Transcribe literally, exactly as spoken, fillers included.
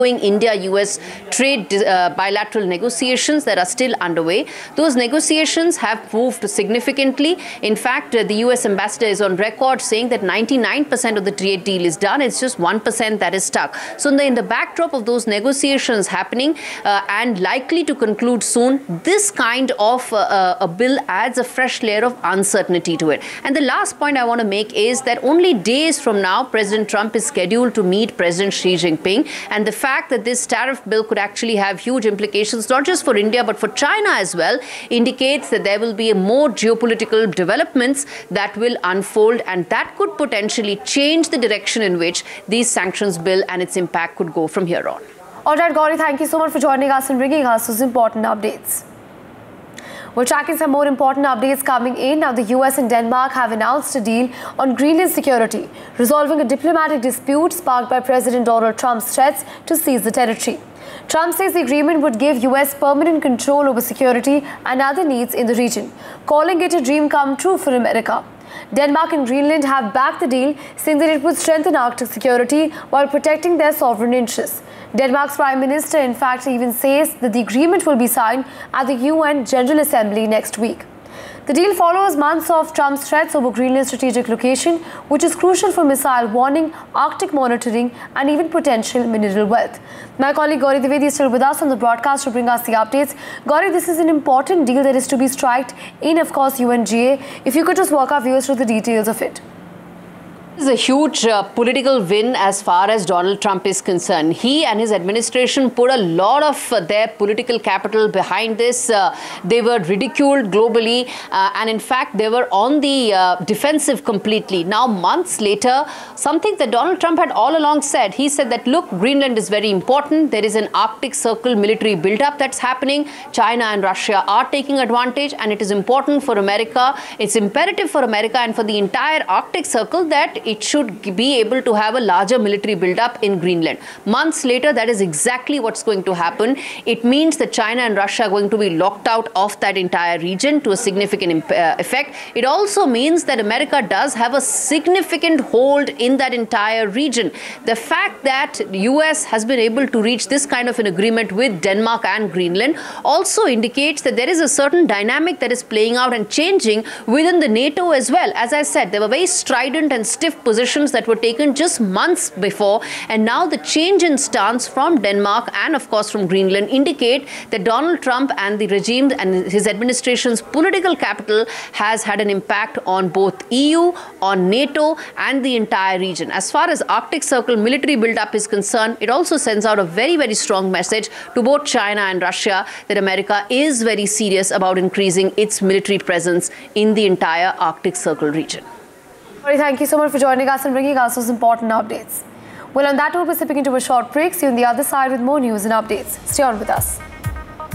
India U S trade uh, bilateral negotiations that are still underway. Those negotiations have moved significantly. In fact, uh, the U S ambassador is on record saying that ninety-nine percent of the trade deal is done. It's just one percent that is stuck. So in the, in the backdrop of those negotiations happening uh, and likely to conclude soon, this kind of uh, a bill adds a fresh layer of uncertainty to it. And the last point I want to make is that only days from now, President Trump is scheduled to meet President Xi Jinping, and the fact that this tariff bill could actually have huge implications, not just for India, but for China as well, indicates that there will be more geopolitical developments that will unfold, and that could potentially change the direction in which these sanctions bill and its impact could go from here on. All right, Gauri, thank you so much for joining us and bringing us those important updates. We're tracking some more important updates coming in. Now, the U S and Denmark have announced a deal on Greenland security, resolving a diplomatic dispute sparked by President Donald Trump's threats to seize the territory. Trump says the agreement would give U S permanent control over security and other needs in the region, calling it a dream come true for America. Denmark and Greenland have backed the deal, saying that it would strengthen Arctic security while protecting their sovereign interests. Denmark's Prime Minister, in fact, even says that the agreement will be signed at the U N General Assembly next week. The deal follows months of Trump's threats over Greenland's strategic location, which is crucial for missile warning, Arctic monitoring, and even potential mineral wealth. My colleague Gauri Dwivedi is still with us on the broadcast to bring us the updates. Gauri, this is an important deal that is to be struck in, of course, U N G A. If you could just walk our viewers through the details of it. This is a huge uh, political win as far as Donald Trump is concerned. He and his administration put a lot of uh, their political capital behind this. Uh, they were ridiculed globally, uh, and in fact, they were on the uh, defensive completely. Now, months later, something that Donald Trump had all along said, he said that, look, Greenland is very important. There is an Arctic Circle military buildup that's happening. China and Russia are taking advantage, and it is important for America. It's imperative for America and for the entire Arctic Circle that it should be able to have a larger military buildup in Greenland. Months later, that is exactly what's going to happen. It means that China and Russia are going to be locked out of that entire region to a significant uh, effect. It also means that America does have a significant hold in that entire region. The fact that the U S has been able to reach this kind of an agreement with Denmark and Greenland also indicates that there is a certain dynamic that is playing out and changing within the NATO as well. As I said, there were very strident and stiff positions that were taken just months before, and now the change in stance from Denmark and of course from Greenland indicate that Donald Trump and the regime and his administration's political capital has had an impact on both E U, on NATO and the entire region. As far as Arctic Circle military buildup is concerned, it also sends out a very, very strong message to both China and Russia that America is very serious about increasing its military presence in the entire Arctic Circle region. Thank you so much for joining us and bringing us those important updates. Well, on that note, we're sipping into a short break. See you on the other side with more news and updates. Stay on with us.